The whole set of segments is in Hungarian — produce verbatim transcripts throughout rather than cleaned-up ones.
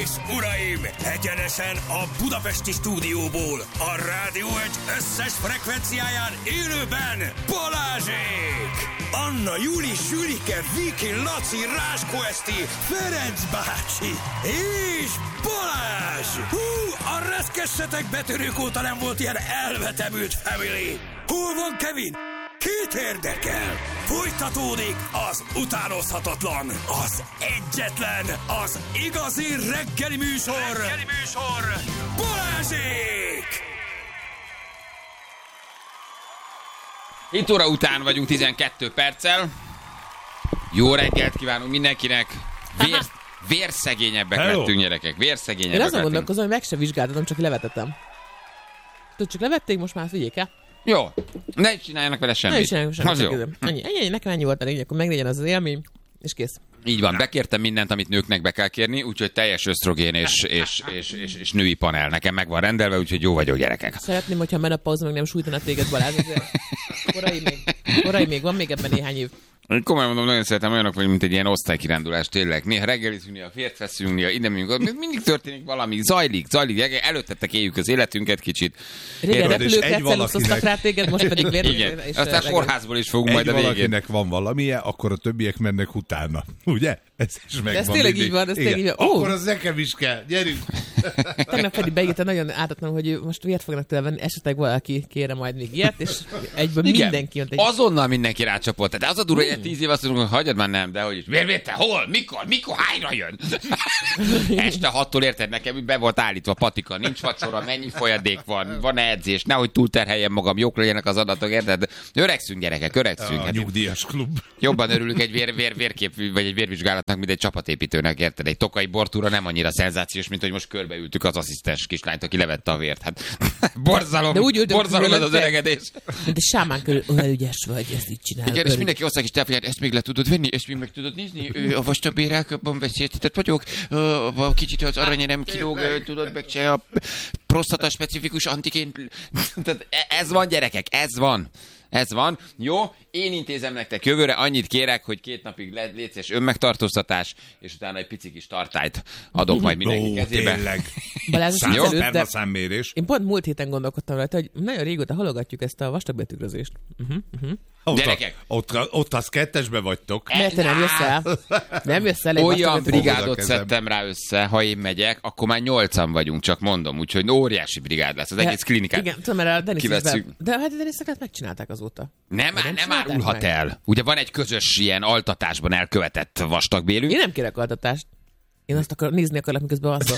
és uraim, egyenesen a budapesti stúdióból, a Rádió egy összes frekvenciáján élőben Balázsék! Anna, Júli, Sülike, Viki, Laci, Ráskó Eszti, Ferenc bácsi és Balázs! Hú, a reszkessetek betörők óta nem volt ilyen elvetemült family! Hol van Kevin? Kit érdekel? Folytatódik az utánozhatatlan, az egyetlen, az igazi reggeli műsor, reggeli műsor, Balázsék! hét óra után vagyunk tizenkét perccel. Jó reggelt kívánunk mindenkinek. Vér, vérszegényebbek Hello. lettünk, gyerekek. Vérszegényebbek Én azon lettünk. gondolkozom, hogy meg se vizsgáltatom, csak levetettem. Tudod, csak levették, most már figyelj el. Jó, ne csináljanak vele semmit. Ne is csináljuk Az jó. semmit. Ennyi, ennyi, nekem ennyi volt a lényeg, akkor meglegyen az az élmény, és kész. Így van, bekértem mindent, amit nőknek be kell kérni, úgyhogy teljes ösztrogén és, és, és, és, és női panel. Nekem meg van rendelve, úgyhogy jó vagyok, gyerekek. Szeretném, hogyha a menopauza meg nem sújtana téged, Balázs, azért korai még, korai még, van még ebben néhány év. Én komolyan mondom, nagyon szeretem, olyanok vagy, mint egy ilyen osztálykirándulás, tényleg. Néha reggelizünk, néha fért veszünk, néha ide megyünk, ott mindig történik valami, zajlik, zajlik, előttetek éljük az életünket kicsit. Régen Érted? repülőkkel egy valakinek- celuszoztak rá téged, most pedig vér. Igen, és aztán reggel. kórházból is fogunk Egy majd a végén. valakinek van valamije, akkor a többiek mennek utána. Ugye? Ez is megvan. ez tényleg mindig. így van, ez Igen. tényleg így van. Ó! Akkor az nekem is kell. Gyerünk! Tegnap pedig beírta nagyon ártatlan, hogy ő most vért fognak tőle venni, esetleg valaki kére majd még ilyet, és egyből Igen. mindenki jött egy... Azonnal mindenki rácsapott. Tehát az a durva, hogy tíz év azt mondjuk, hogy hagyjad már nem, de hogy is. Miért, miért te? Hol? Mikor? Mikor? Hányra jön? Este hattól érted nekem, be volt állítva patika, nincs vacsora, mennyi folyadék van, van edzés, nehogy túlterheljem magam, jók legyenek az adatok, érted? Öregszünk, gyerekek, öregszünk. A Hát nyugdíjas klub. jobban örülünk egy vér, vér, vérkép, vagy egy vérvizsgálatnak, mint egy csapatépítőnek, érted? Egy tokai bortúra nem annyira szenzációs, mint hogy most körbeültük az asszisztens kislányt, aki levette a vért. Hát borzalom, De úgy ültünk borzalom ez az körülötte. öregedés. Mint egy sámán körül, olyan ügyes vagy, ezt így csinálod. Igen, és örülj. mindenki osztály is tápját, ezt még le tudod venni, ezt még meg tudod nézni, Ö, a vastagbérelköbben veszélyeztetett vagyok, Ö, a kicsit az arany nem kilóg, ö, tudod, meg se a prostata specifikus antigén. Tehát ez van, gyerekek, ez van. Ez van. Jó, én intézem nektek jövőre, annyit kérek, hogy két napig le, létszés önmegtartóztatás, és utána egy pici kis tartályt adok majd mindenki Ó, kezébe. tényleg. Balázs, Száz előtt, perna de számmérés. én pont múlt héten gondolkodtam rajta, hogy nagyon régóta halogatjuk ezt a vastagbéltükrözést. Uh-huh, uh-huh. Ott, Gyerekek. a, ott, ott az kettesbe vagytok. Mert te nem jössz el? Nem jössz el egy Olyan vastagbéltükrözést? brigádot kezem. szedtem rá össze, ha én megyek, akkor már nyolcan vagyunk, csak mondom, úgyhogy óriási brigád lesz, az egész klinikát. Igen, tudom, mert a Denis is kivesszük. be... De hát a Deniseket megcsinálták azóta. Nem, Vagy nem, nem csinálták árulhat meg? el. Ugye van egy közös ilyen altatásban elkövetett vastagbélünk. Én nem kérek altatást. Én azt akar, nézni akarlak, miközben alszol.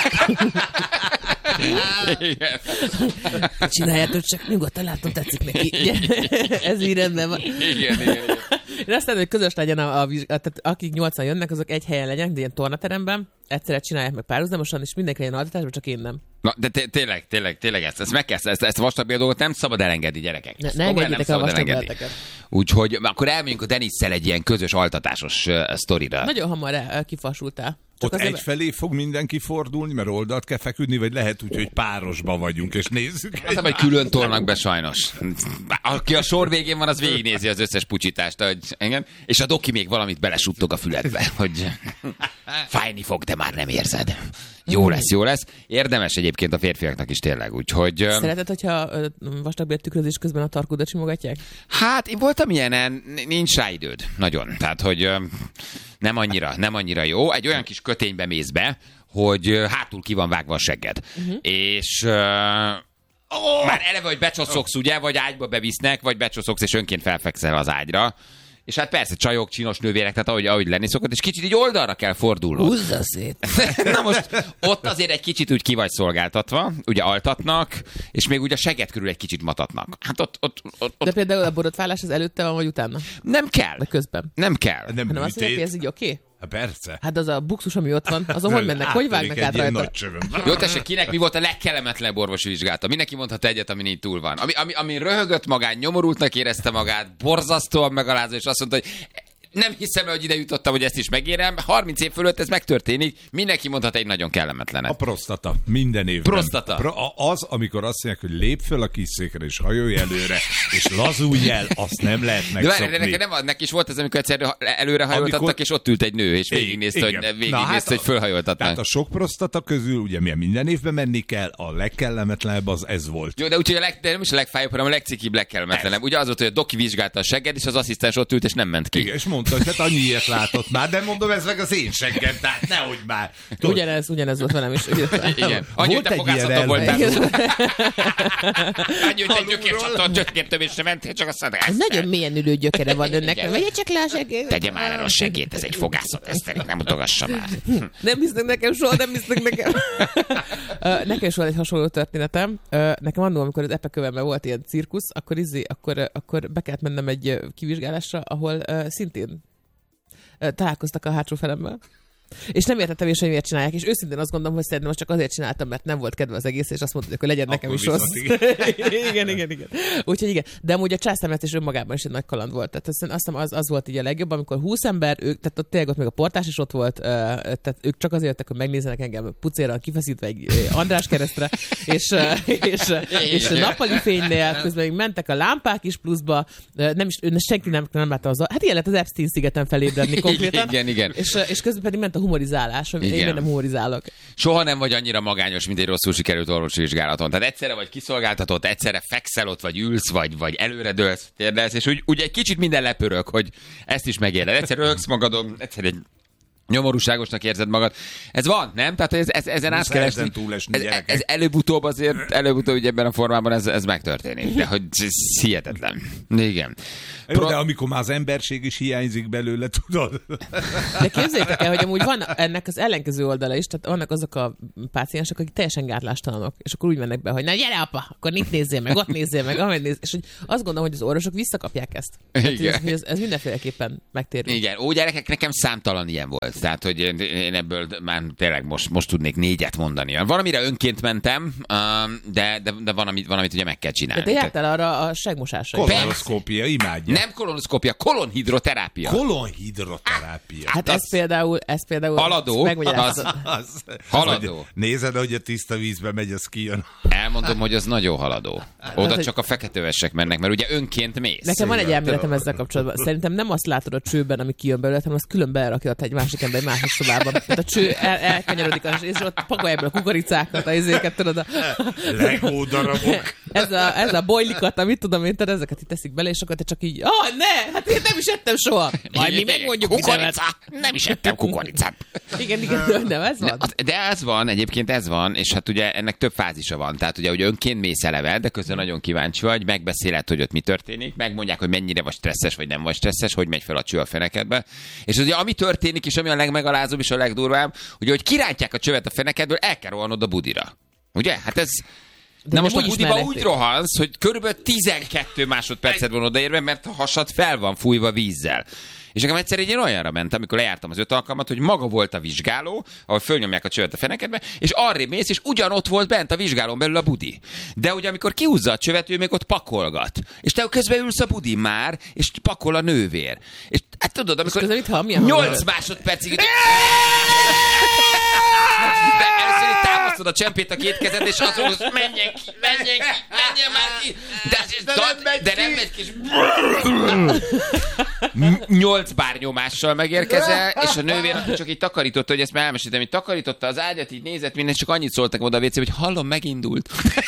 Igen. Csináljátok, csak nyugodtan látom, tetszik neki. Ez így rendben van. Igen, igen, igen. Én azt mondom, hogy közös legyen a, a vizsgálat, tehát akik nyolcan jönnek, azok egy helyen legyenek, de ilyen tornateremben, egyszerre csinálják meg párhuzamosan, és mindenki legyen altatásban, csak én nem. Na, de té- tényleg, tényleg, tényleg ezt, ezt meg kell, ezt, ezt a vastagbél dolgot nem szabad elengedni, gyerekek. Ne, Ezt ne komolyan engedjétek el a szabad elengedni. vastagbélteket. Úgyhogy akkor elmegyünk a Denisszel egy ilyen közös altatásos uh, sztorira. Nagyon hamar el, kifasultál. Csak Ott azért- egyfelé fog mindenki fordulni, mert oldalt kell feküdni, vagy lehet úgy, hogy párosba vagyunk, és nézzük. Hát, vagy külön tolnak be sajnos. Aki a sor végén van, az végignézi az összes pucsítást, hogy, igen? És a doki még valamit belesuttog a füledbe, hogy fájni fog, de már nem érzed. Jó lesz, jó lesz. Érdemes egyébként a férfiaknak is tényleg, úgyhogy... ö, Szereted, hogyha ö, vastagbéltükrözés közben a tarkódat simogatják? Hát, én voltam ilyenen, nincs rá időd. Nagyon. Tehát, hogy ö, nem annyira, nem annyira jó. Egy olyan kis köténybe mész be, hogy ö, hátul ki van vágva a segged. Uh-huh. És... Ö, oh! Már eleve, hogy becsoszogsz, ugye, vagy ágyba bevisznek, vagy becsoszogsz, és önként felfekszel az ágyra. És hát persze, csajok, csinos nővérek, tehát ahogy, ahogy lenni szokott, és kicsit így oldalra kell fordulnod. Húzza szét! Na most ott azért egy kicsit úgy ki vagy szolgáltatva, ugye altatnak, és még ugye a segged körül egy kicsit matatnak. Hát ott, ott, ott, De ott például a borotválás az előtte van, vagy utána? nem kell. Vagy közben? Nem kell. Nem Hanem azt mondják, hogy műtét. ez így oké? Okay? Hát persze. Hát az a buxus, ami ott van, azon hogy mennek? Hogy vágnak át egy ilyen rajta? nagy csövön. Jó, tessék, kinek mi volt a legkellemetlenebb orvosi vizsgálata? Mindenki mondhat egyet, ami így túl van. Ami, ami, ami röhögött magát, nyomorultnak érezte magát, borzasztóan megalázó, és azt mondta, hogy nem hiszem, hogy ide jutottam, hogy ezt is megérem. harminc év fölött ez megtörténik, mindenki mondhat egy nagyon kellemetlenet. A prostata. Minden évben. Prostata. Pro, az, amikor azt mondják, hogy lép föl a kis székre, és hajolj előre, és lazulj el, azt nem lehet megszokni. De nekem nem, neki is volt ez, amikor egyszer előre hajoltattak, amikor... és ott ült egy nő, és végignézte, hogy, végignézte, hát hogy fölhajoltatnak. Tehát a sok prostata közül, ugye milyen minden évben menni kell, a legkellemetlenebb az ez volt. Jó, de úgyhogy a leg, de nem is a legfájóbb, hanem a legcikibb, legkellemetlenebb. Ugye az volt, hogy a doki vizsgálta a segged, és az asszisztens ott ült, és nem ment ki. Igen, és mondta, hogy hát annyi ilyet látott már, de mondom, ez meg az én seggem, tehát nehogy már. Tudod? Ugyanez, ugyanez volt velem is. Igen. Annyi, hogy te fogászaton voltál. Annyi, hogy te gyökércsattal gyökértövésre mentél, csak azt mondták. Nagyon mélyen ülő gyökere van önnek. Vegye csak le a segét. Tegye már el a segét, ez egy fogászat, ezt nem utogassa már. Nem hisznek nekem soha, nem hisznek nekem. Nekem is volt egy hasonló történetem. Nekem annól, amikor az epekövemben volt ilyen cirkusz, akkor, izé, akkor, akkor be kellett mennem egy kivizsgálásra, ahol szintén találkoztak a hátsó felemmel. És nem értettem is, hogy miért csinálják, és őszintén azt gondolom, hogy szerintem most csak azért csináltam, mert nem volt kedve az egész, és azt mondta, hogy legyen nekem akkor is rossz. Igen. igen, igen, igen. Úgyhogy igen. De amúgy a császármenetés önmagában is egy nagy kaland volt. Tehát azt hiszem az, az volt így a legjobb, amikor húsz ember, ők, tehát ott tényleg ott még a portás is ott volt, tehát ők csak azért jöttek, hogy megnézzenek engem pucéran kifeszítve egy András keresztre, és, és, és nappali fénynél, közben még mentek a lámpák is pluszba, nem is, senki nem, nem látta az, hát ilyen lett az Epstein-szigeten felébredni konkrétan. Igen, igen. És, és közben pedig ment a humorizálás, hogy én nem humorizálok. Soha nem vagy annyira magányos, mint egy rosszul sikerült orvosi vizsgálaton. Tehát egyszerre vagy kiszolgáltatott, egyszerre fekszel ott, vagy ülsz, vagy, vagy előredőlsz, térdelsz, és úgy, úgy egy kicsit minden lepörög, hogy ezt is megéred. Egyszer rögsz magadon, egyszer egy nyomorúságosnak érzed magad. Ez van, nem? Tehát ez, ez, ezen át kell esni. Ez, ez előbb-utóbb azért, előbb-utóbb ugye ebben a formában ez, ez megtörténik. De hogy ez hihetetlen. Igen. Jó, Pro... de amikor már az emberség is hiányzik belőle, tudod? De képzeljétek el, hogy amúgy van ennek az ellenkező oldala is, tehát vannak azok a páciensek, akik teljesen gátlástalanok, és akkor úgy mennek be, hogy na gyere apa, akkor itt nézzél meg, ott nézzél meg, amely nézzél. És hogy azt gondolom, hogy az orvosok visszakapják ezt. Tehát, igen. Ez, ez mindenféleképpen megtérül. Igen, ó, gyerekek, nekem számtalan ilyen volt. Tehát, hogy én ebből már tényleg most, most tudnék négyet mondani. Van, amire önként mentem, de, de, de van, amit, van, amit ugye meg kell csinálni. De te jártál arra a segmosásra. Kolonoszkópia, imádja. Nem kolonoszkópia, kolonhidroterápia. Kolonhidroterápia. Hát ez például, ez például... Haladó. Az, az, haladó. Hogy nézed, hogy a tiszta vízbe megy, az kijön. Elmondom, hogy az nagyon haladó. Oda hát, csak a feketővesek mennek, mert ugye önként mész. Nekem van egy elméletem ezzel kapcsolatban. Szerintem nem azt látod a csőben, ami kijön belőle, hanem azt külön belerakja egy másik ember egy másik szobában. Tehát a cső el, elkanyarodik, és ott pakolja ebből a kukoricákat, a izéket, tudod. A... Legó darabok. Ez a, ez a bojlikat, amit tudom én, tehát ezeket itt teszik bele, és akkor te csak így, ah, ne, hát én nem is ettem soha. Majd mi megmondjuk, kukorica. Nem is ettem kukoricát. Igen, igen, nem, ez van. De ez van, egyébként ez van, és hát ugye ennek több fázisa van. Tehát ugye, hogy önként mész eleve, de közben nagyon kíváncsi vagy, megbeszéled, hogy ott mi történik, megmondják, hogy mennyire vagy stresszes, vagy nem vagy stresszes, hogy megy fel a cső a fenekedbe. És ugye ami történik, és ami a legmegalázóbb és a legdurvább, hogy hogy kirántják a csövet a fenekedből, el kell rohanod a budira. Ugye? Hát ez... De na most a budiba úgy rohansz, hogy körülbelül tizenkét másodpercet van odaérve, mert a hasad fel van fújva vízzel. És nekem egyszer én olyanra mentem, amikor lejártam az öt alkalmat, hogy maga volt a vizsgáló, ahol fölnyomják a csövet a fenekedbe, és arrébb mész, és ugyanott volt bent a vizsgálón belül a budi. De ugye amikor kihúzza a csövet, ő még ott pakolgat. És te közben ülsz a budin már, és pakol a nővér. És hát tudod, amikor nyolc másodpercig... De először itt támasztod a csempét a két kezed, és azt mondod, hogy menjen ki, menjen ki, menjen már ki. De, de, de, de nem megy ki. Nyolc bár nyomással megérkezel, és a nővér, aki csak így takarította, hogy ezt már elmeséltem, hogy takarította az ágyat, így nézett minden, csak annyit szóltak oda a vécébe, hogy hallom, megindult.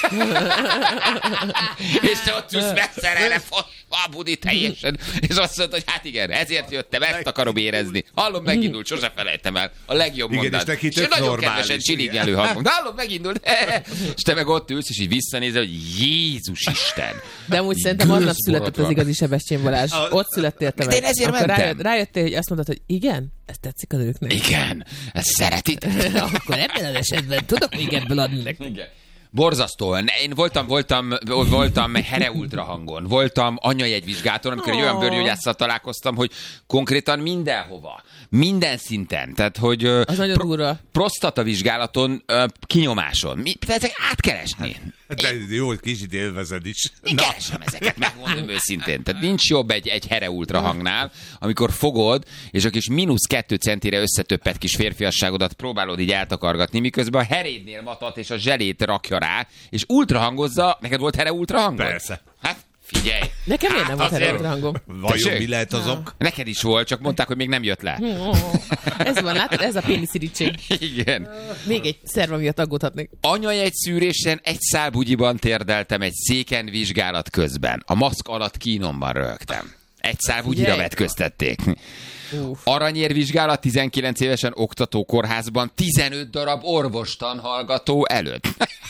És te ott ülsz megszerelve, fosva a budi teljesen, és azt mondta, hogy hát igen, ezért jöttem, ezt akarom érezni. Hallom, megindult, sose felejtem el. A legjobb mondat. És, és nagyon kedvesen csilingelő hangon. Hallom, megindult. És te meg ott ülsz, és így visszanézel, hogy Jézus Isten. De amúgy szerintem aznap született az igazi Sebestyén Balázs. Ott születtél te meg. Én ezért akkor mentem. Rájött, rájöttél, hogy azt mondtad, hogy igen, ez tetszik a nőknek. Igen, ezt szeretit. Akkor ebben az esetben tudok még ebből adni nekik. Igen. Borzasztó. Én voltam, voltam, voltam Here Ultra hangon, voltam anyajegyvizsgáton, amikor egy olyan bőrgyógyásszal találkoztam, hogy konkrétan mindenhova, minden szinten, tehát hogy az nagyon pro- durva. prostatavizsgálaton, kinyomáson, mi, tehát át kell esni. De jó, hogy kicsit élvezed is. Én keresem ezeket, megmondom őszintén. Tehát nincs jobb egy, egy Here Ultra hangnál, amikor fogod, és a kis mínusz kettő centire összetöppet kis férfiasságodat próbálod így eltakargatni, miközben a herédnél matat és a zselét rakja rá, és ultra hangozza. Neked volt Here Ultra hangod? Persze. Hát figyelj. Nekem miért nem Hát volt azért- Here hangom? Vajon Tessék? mi lehet az ok? Neked is volt, csak mondták, hogy még nem jött le. Ez van, látod? Ez a péniszirítség. Igen. Még egy szerva miatt aggódhatnék. Anyajegy szűrésen egy szál bugyiban térdeltem egy széken vizsgálat közben. A maszk alatt kínomban röhögtem. Egy szál bugyira Figyelj! vetköztették. Uff. Aranyérvizsgálat tizenkilenc évesen oktatókórházban tizenöt darab orvostan hallgató előtt.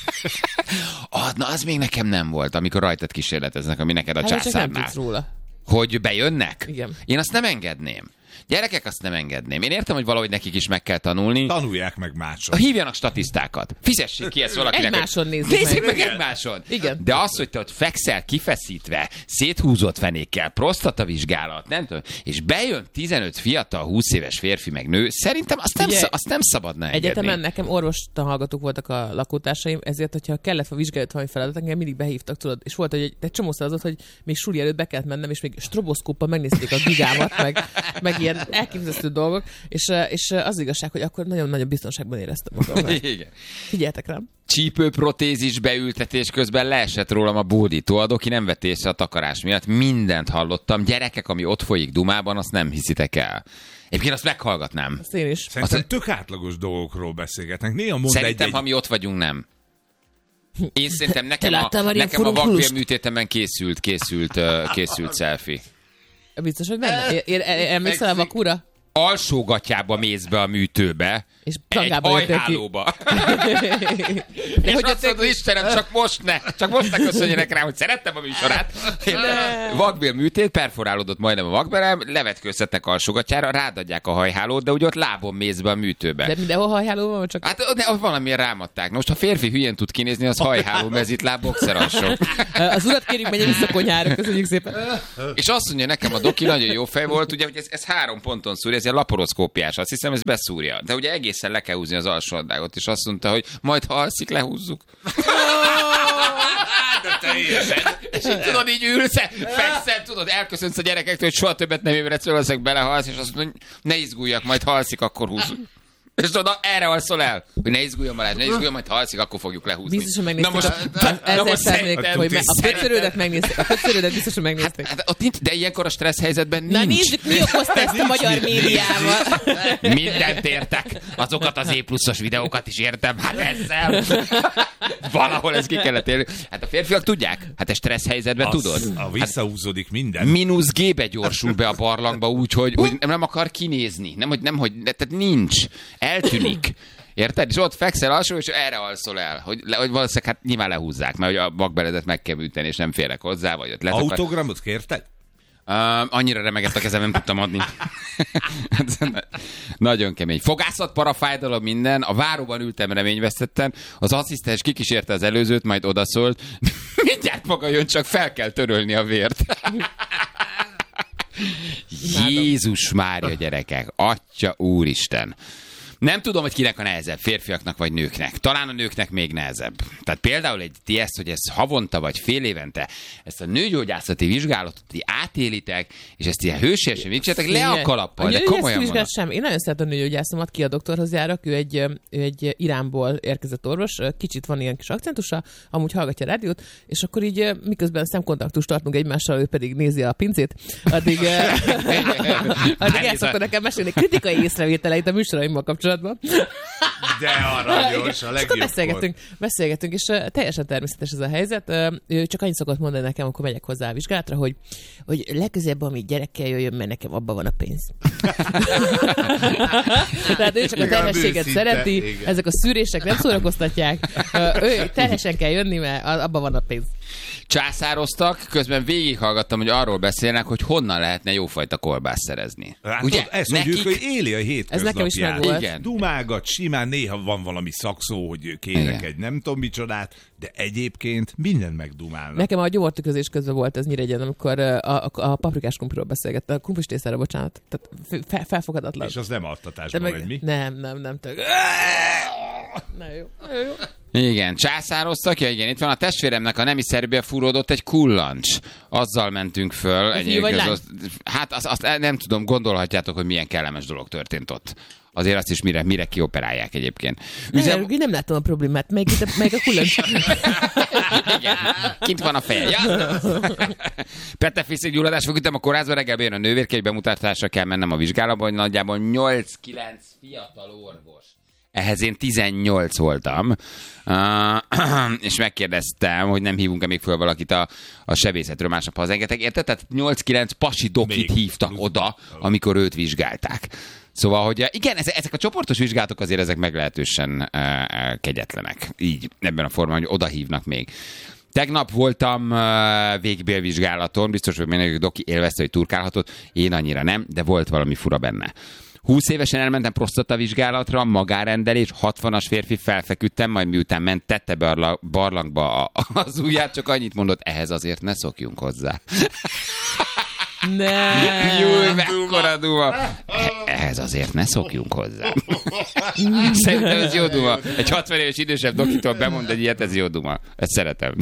ah, na, az még nekem nem volt, amikor rajtad kísérleteznek, ami neked a Hát, csak nem császárnál. tudsz róla. Hogy bejönnek? Igen. Én azt nem engedném. Gyerekek, azt nem engedném. Én értem, hogy valahogy nekik is meg kell tanulni. Tanulják meg máson. Hívjanak statisztákat. Fizessék ki ezt valakinek. Egymáson nézzük Nézzék meg. meg egymáson. Igen. De az, hogy te ott fekszel kifeszítve, széthúzott fenékkel, prostatavizsgálat, nem tudom, és bejön tizenöt fiatal, húsz éves férfi meg nő, szerintem azt nem, Ugye, sz- azt nem szabadna engedni. Egyetemen nekem orvostan hallgatók voltak a lakótársaim, ezért, hogyha kellett a vizsgálat valami feladat, engem mindig behívtak, tudod, és volt, hogy egy, egy csomószor az volt, hogy még suli előtt be kellett mennem, és még stroboszkóppal megnézték a gigámat, meg, meg ilyen elképesztő dolgok, és, és az igazság, hogy akkor nagyon nagyon biztonságban éreztem magam. Igen. Figyeltek rám. Csípőprotézis beültetés közben leesett rólam a bódító, a doki nem vett észre a takarás miatt. Mindent hallottam. Gyerekek, ami ott folyik Dumában, azt nem hiszitek el. Egyébként azt meghallgatnám. Azt én is. Szerintem Azt- tök átlagos dolgokról beszélgetnek. Néha mond Szerintem, egy, ha mi ott vagyunk, nem. Én szerintem nekem Te a, láttál már ilyen nekem a furunkulust? vakbélműtétemben készült, készült, uh, készült selfie. Biztos, hogy benne. Ér- ér- ér- Emlékszel a vakúra? Alsógatjába mész be a műtőbe, És egy plangába jöttél ki. hajhálóba. De És hogy azt mondod, Istenem, csak most ne, csak most ne köszönjenek rá, hogy szerettem a műsorát. Vakbél műtét, perforálódott majdnem a vakbélem, levetkőztetnek alsógatjára, rádadják a hajhálót, de úgy ott lábon mész be a műtőbe. De mindenhol hajháló van, vagy csak... Hát de ott valamiért rámadták. Most ha férfi hülyén tud kinézni, az hajháló, mezitláb, boxeralsó. Az urat kérjük, menjen vissza konyhára, köszönjük szépen. És azt mondja nekem, a doki nagyon jó fej volt, ugye, hogy ez, ez három ponton szúr, ez ilyen laporoszkópiás, azt hiszem, ez beszúrja. De ugye egészen le kell húzni az alsóaddágot, és azt mondta, hogy majd ha alszik, lehúzzuk. de teljesen. És így tudod, így ülsz, fekszel, tudod, elköszönsz a gyerekektől, hogy soha többet nem ébredsz, valószínűleg belehalsz, és azt mondod, hogy ne izguljak, majd ha alszik, akkor húzzuk. És tudod, na, erre alszol el, hogy ne izguljon Balázs, ne izguljon, majd ha alszik, akkor fogjuk lehúzni. Biztos, hogy megnézték. Na most, a, na ezzel most szeretnék, szerintem- hogy me- a szerintem- kötszörődet megnézték. A kötszörődet biztos, hogy megnézték. Hát ott nincs, de ilyenkor a stressz helyzetben nincs. Na nézzük, mi okozta ezt a magyar médiával. Mindent értek. Azokat az E pluszos videókat is értem. Hát ezzel. Valahol ezt ki kellett érni. Hát a férfiak tudják. Hát a stressz helyzetben Az, tudod. a visszahúzódik minden. Mínusz G-be gyorsul be a barlangba úgy, hogy, hogy nem akar kinézni. Nem, hogy, nem, hogy tehát nincs. Eltűnik. Érted? És ott fekszel alsó, és erre alszol el. Hogy, le, hogy valószínűleg hát nyilván lehúzzák, mert hogy a vakbeledet meg kell műteni, és nem férek hozzá, vagy ott letakar. Autogramot kérted? Uh, annyira remegett a kezem, nem tudtam adni. Nagyon kemény. Fogászat, parafájdalom, minden. A váróban ültem reményvesztetten. Az asszisztens kikísérte az előzőt, majd odaszólt. Mindjárt maga jön, csak fel kell törölni a vért. Jézus Mária, gyerekek. Atya úristen. Nem tudom, hogy kinek a nehezebb, férfiaknak vagy nőknek. Talán a nőknek még nehezebb. Tehát például egy ti ezt, hogy ez havonta vagy fél évente, ezt a nőgyógyászati vizsgálatot ti átélitek, és ezt ilyen hősiesen végzsetek le a kalappal, de komolyan mondom. Sem. Én nagyon szeretem a nőgyógyászomat, ki a doktorhoz járok, ő egy, ő egy Iránból érkezett orvos, kicsit van ilyen kis akcentusa, amúgy hallgatja a rádiót, és akkor így miközben szemkontaktust tartunk egymással, ő pedig nézi a pincét, addig, addig el szokta nekem mesélni kritikai észrevételeit a műsoraimmal kapcsolatban. De aranyos, a És akkor legjobb. beszélgetünk, beszélgetünk, és uh, teljesen természetes ez a helyzet. Uh, ő csak annyit szokott mondani nekem, amikor megyek hozzá a vizsgálatra, hogy, hogy legközelebb, ami gyerekkel jöjjön, mert nekem abban van a pénz. Tehát ő csak a Igen, terhességet őszinte, szereti, igen. ezek a szűrések nem szórakoztatják. Uh, ő terhesen kell jönni, mert abban van a pénz. Császároztak, közben végighallgattam, hogy arról beszélnek, hogy honnan lehetne jófajta kolbászt szerezni. Hát Ugye? Ugye? Ez Nekik... mondjuk, hogy éli a hétköznapját. Ez nekem is megvolt. Igen. Dumágat, simán néha van valami szakszó, hogy kérek Igen. egy nem tudom micsodát, de egyébként mindent megdumálnak. Nekem a gyomortüközés közben volt ez Nyíregyén, amikor uh, a, a, a paprikás krumpliról beszélgettem. A krumplis tésztára, bocsánat. Tehát fe, felfogadatlan. És az nem altatásban De megy, mi? Nem, nem, nem. Tök. Na jó, na jó. Igen, császároztak, ja igen, itt van a testvéremnek a nemi szervbe fúródott egy kullancs. Azzal mentünk föl. Egy vagy lány? Az, hát azt, azt nem tudom, gondolhatjátok, hogy milyen kellemes dolog történt ott. Azért azt is mire, mire kioperálják egyébként. Üzem... Nem, nem látom a problémát. Melyik, melyik a kullancs? Igen, kint van a feje. Ja? Petefészek gyulladás, fogütem a kórházba, reggel bejön a nővérke, egy bemutatásra kell mennem a vizsgálatba, hogy nagyjából nyolc-kilenc fiatal orvos. Ehhez én tizennyolc voltam, uh, és megkérdeztem, hogy nem hívunk-e még föl valakit a, a sebészetről, másnap hazaengedtek. Érted? Tehát nyolc-kilenc pasi dokit még hívtak oda, amikor őt vizsgálták. Szóval, hogy igen, ezek a csoportos vizsgálatok azért ezek meglehetősen uh, kegyetlenek. Így, ebben a formában, hogy oda hívnak még. Tegnap voltam uh, végbélvizsgálaton, biztos, hogy mindenki doki élvezte, hogy turkálhatott, én annyira nem, de volt valami fura benne. húsz évesen elmentem prostatavizsgálatra, magárendelés, hatvanas férfi, felfeküdtem, majd miután ment, tette be a barlangba az ujját, csak annyit mondott, ehhez azért ne szokjunk hozzá. Ne. Júj, mekkora duma. Ehhez azért ne szokjunk hozzá. Szerintem ez jó duma. Egy hatvan éves idősebb dokitól bemond egy ilyet, ez jó duma. Ezt szeretem.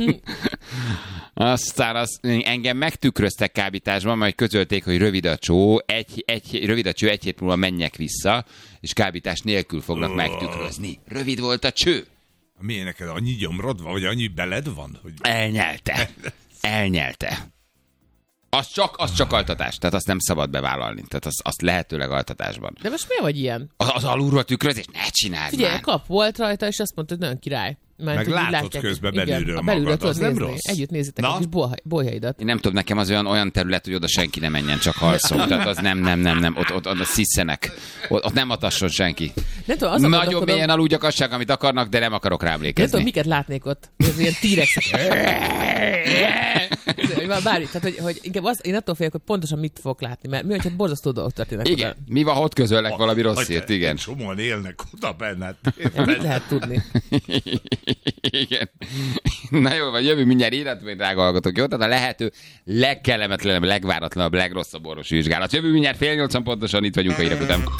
Aztán az, engem megtükröztek kábításban, majd közölték, hogy rövid a csó, egy, egy, rövid a cső, egy hét múlva menjek vissza, és kábítás nélkül fognak megtükrözni. Rövid volt a cső. Milyen neked annyi gyomrod van, vagy annyi beled van? Hogy... Elnyelte. Elnyelte. Az csak, az csak altatás, tehát azt nem szabad bevállalni. Tehát azt, azt lehetőleg altatásban. De most miért vagy ilyen? Az, az alulról tükrözés, ne csináld Figyelj, már. kap volt rajta, és azt mondta, hogy nagyon király. Mert meg látod látják, közben belülről magad, az nem rossz. Együtt nézitek a kis bolyhaidat. Én nem tudom, nekem az olyan, olyan terület, hogy oda senki nem menjen, csak halszom. Tehát az nem, nem, nem, nem. Ott, ott, ott sziszenek. Ott, ott nem atasson senki. Nem tudom, az nagyon mélyen aludjakasság, amit akarnak, de nem akarok rá emlékezni. Nem tudom, miket látnék ott. Ez ilyen T-rex. Bár, tehát, hogy, hogy inkább az, én attól félek, hogy pontosan mit fogok látni, mert mi, hogyha borzasztó dolgok történnek. Igen, oda. Mi van, ha ott közölnek a, valami rosszért, igen. Csomóan élnek oda benned. Mit lehet tudni? Igen. Na jó, vagy jövő mindjárt életben, drága hallgatók, jó? Tehát a lehető legkellemetlenebb, legváratlanabb, legrosszabb orvosi vizsgálat. Jövő mindjárt fél nyolcan pontosan itt vagyunk a hírek után.